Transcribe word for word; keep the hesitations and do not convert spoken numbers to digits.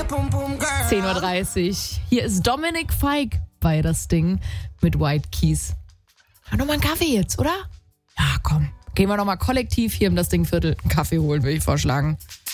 zehn Uhr dreißig. Hier ist Dominik Feig bei Das Ding mit White Keys. Ja, nochmal einen Kaffee jetzt, oder? Ja, komm. Gehen wir nochmal kollektiv hier im Das Ding Viertel einen Kaffee holen, würde ich vorschlagen.